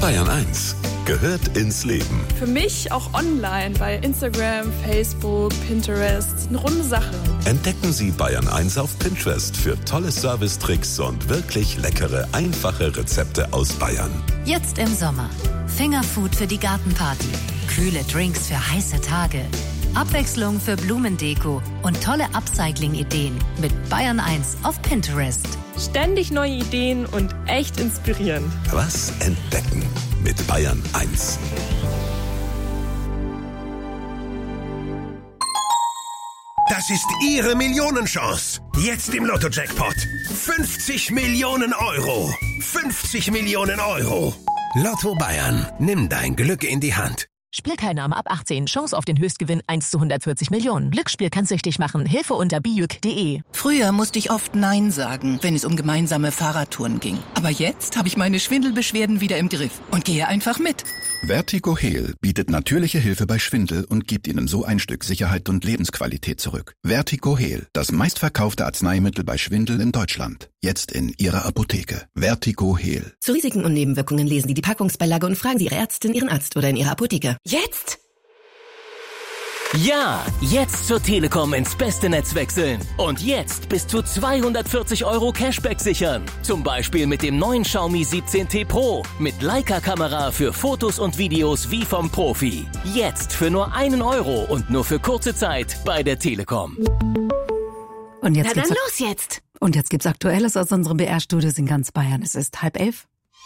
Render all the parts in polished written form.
Bayern 1 gehört ins Leben. Für mich auch online bei Instagram, Facebook, Pinterest. Eine runde Sache. Entdecken Sie Bayern 1 auf Pinterest für tolle Servicetricks und wirklich leckere, einfache Rezepte aus Bayern. Jetzt im Sommer. Fingerfood für die Gartenparty. Kühle Drinks für heiße Tage. Abwechslung für Blumendeko und tolle Upcycling-Ideen mit Bayern 1 auf Pinterest. Ständig neue Ideen und echt inspirierend. Was entdecken mit Bayern 1. Das ist Ihre Millionenchance. Jetzt im Lotto-Jackpot. 50 Millionen Euro. 50 Millionen Euro. Lotto Bayern. Nimm dein Glück in die Hand. Spielteilnahme ab 18. Chance auf den Höchstgewinn 1 zu 140 Millionen. Glücksspiel kann süchtig machen. Hilfe unter bijuk.de. Früher musste ich oft Nein sagen, wenn es um gemeinsame Fahrradtouren ging. Aber jetzt habe ich meine Schwindelbeschwerden wieder im Griff und gehe einfach mit. Vertigo Heal bietet natürliche Hilfe bei Schwindel und gibt Ihnen so ein Stück Sicherheit und Lebensqualität zurück. Vertigo Heal, das meistverkaufte Arzneimittel bei Schwindel in Deutschland. Jetzt in Ihrer Apotheke. Vertigo Heal. Zu Risiken und Nebenwirkungen lesen Sie die Packungsbeilage und fragen Sie Ihre Ärztin, Ihren Arzt oder in Ihrer Apotheke. Jetzt? Ja, jetzt zur Telekom ins beste Netz wechseln. Und jetzt bis zu 240 € Cashback sichern. Zum Beispiel mit dem neuen Xiaomi 17T Pro. Mit Leica-Kamera für Fotos und Videos wie vom Profi. Jetzt für nur 1 € und nur für kurze Zeit bei der Telekom. Und jetzt Na dann los jetzt! Und jetzt gibt's Aktuelles aus unserem BR-Studios in ganz Bayern. Es ist 10:30.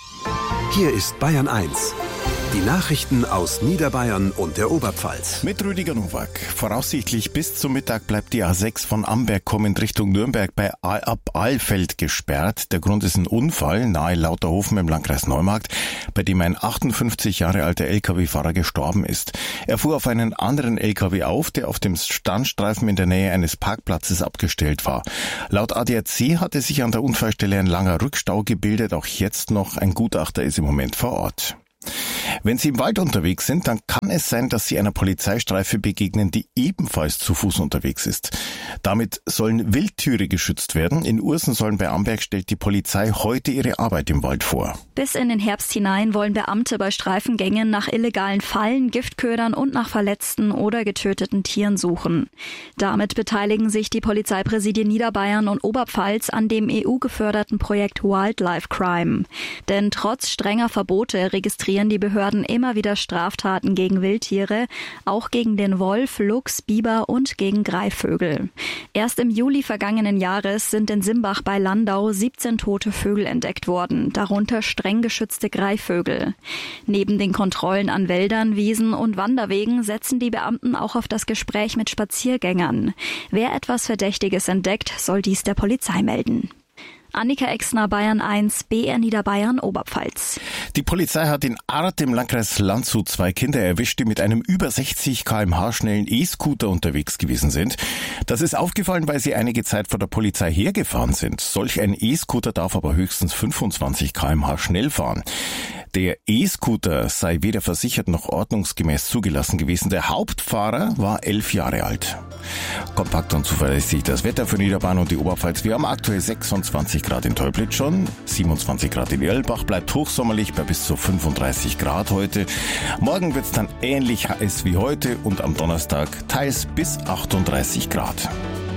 Hier ist Bayern 1. Die Nachrichten aus Niederbayern und der Oberpfalz. Mit Rüdiger Nowak. Voraussichtlich bis zum Mittag bleibt die A6 von Amberg kommend Richtung Nürnberg bei Alfeld gesperrt. Der Grund ist ein Unfall nahe Lauterhofen im Landkreis Neumarkt, bei dem ein 58 Jahre alter Lkw-Fahrer gestorben ist. Er fuhr auf einen anderen Lkw auf, der auf dem Standstreifen in der Nähe eines Parkplatzes abgestellt war. Laut ADAC hatte sich an der Unfallstelle ein langer Rückstau gebildet. Auch jetzt noch ein Gutachter ist im Moment vor Ort. Wenn Sie im Wald unterwegs sind, dann kann es sein, dass Sie einer Polizeistreife begegnen, die ebenfalls zu Fuß unterwegs ist. Damit sollen Wildtiere geschützt werden. In Ursensollen bei Amberg stellt die Polizei heute ihre Arbeit im Wald vor. Bis in den Herbst hinein wollen Beamte bei Streifengängen nach illegalen Fallen, Giftködern und nach verletzten oder getöteten Tieren suchen. Damit beteiligen sich die Polizeipräsidien Niederbayern und Oberpfalz an dem EU-geförderten Projekt Wildlife Crime. Denn trotz strenger Verbote registrieren die Behörden immer wieder Straftaten gegen Wildtiere, auch gegen den Wolf, Luchs, Biber und gegen Greifvögel. Erst im Juli vergangenen Jahres sind in Simbach bei Landau 17 tote Vögel entdeckt worden, darunter streng geschützte Greifvögel. Neben den Kontrollen an Wäldern, Wiesen und Wanderwegen setzen die Beamten auch auf das Gespräch mit Spaziergängern. Wer etwas Verdächtiges entdeckt, soll dies der Polizei melden. Annika Exner, Bayern 1, BR Niederbayern, Oberpfalz. Die Polizei hat in Arth im Landkreis Landshut 2 Kinder erwischt, die mit einem über 60 km/h schnellen E-Scooter unterwegs gewesen sind. Das ist aufgefallen, weil sie einige Zeit vor der Polizei hergefahren sind. Solch ein E-Scooter darf aber höchstens 25 km/h schnell fahren. Der E-Scooter sei weder versichert noch ordnungsgemäß zugelassen gewesen. Der Hauptfahrer war 11 Jahre alt. Kompakt und zuverlässig das Wetter für Niederbayern und die Oberpfalz. Wir haben aktuell 26 Grad in Teublitz schon, 27 Grad in Erlbach, bleibt hochsommerlich bei bis zu 35 Grad heute. Morgen wird es dann ähnlich heiß wie heute und am Donnerstag teils bis 38 Grad.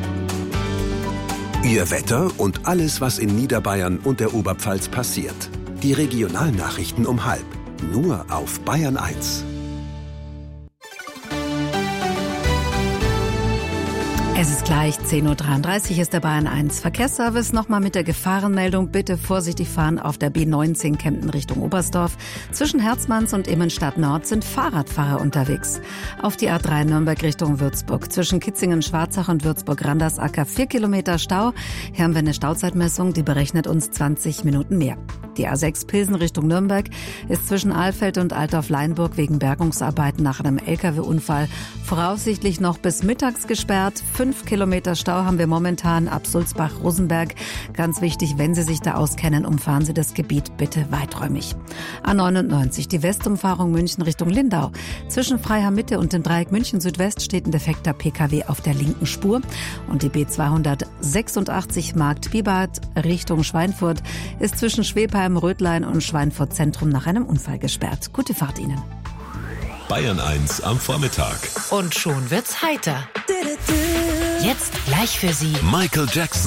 Ihr Wetter und alles, was in Niederbayern und der Oberpfalz passiert. Die Regionalnachrichten um 12:30. Nur auf Bayern 1. Es ist gleich 10:33 Uhr, ist der Bayern 1 Verkehrsservice. Nochmal mit der Gefahrenmeldung. Bitte vorsichtig fahren auf der B19 Kempten Richtung Oberstdorf. Zwischen Herzmanns und Immenstadt Nord sind Fahrradfahrer unterwegs. Auf die A3 Nürnberg Richtung Würzburg. Zwischen Kitzingen, Schwarzach und Würzburg-Randersacker 4 Kilometer Stau. Hier haben wir eine Stauzeitmessung, die berechnet uns 20 Minuten mehr. Die A6 Pilsen Richtung Nürnberg ist zwischen Alfeld und Altdorf-Leinburg wegen Bergungsarbeiten nach einem Lkw-Unfall voraussichtlich noch bis mittags gesperrt. 5 5 Kilometer Stau haben wir momentan ab Sulzbach-Rosenberg. Ganz wichtig, wenn Sie sich da auskennen, umfahren Sie das Gebiet bitte weiträumig. A99, die Westumfahrung München Richtung Lindau. Zwischen Freiham Mitte und dem Dreieck München Südwest steht ein defekter PKW auf der linken Spur. Und die B286 Markt-Bibart Richtung Schweinfurt ist zwischen Schwebheim, Rödlein und Schweinfurt Zentrum nach einem Unfall gesperrt. Gute Fahrt Ihnen. Bayern 1 am Vormittag. Und schon wird's heiter. Jetzt gleich für Sie Michael Jackson.